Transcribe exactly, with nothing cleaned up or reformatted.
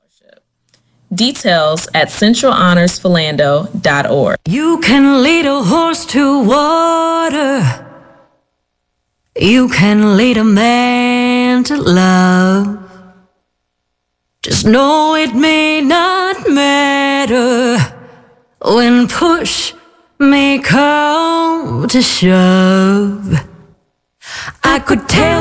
Details at central honors philando dot org. You can lead a horse to water. You can lead a man to love. Just know it may not matter when push may come to shove. I could tell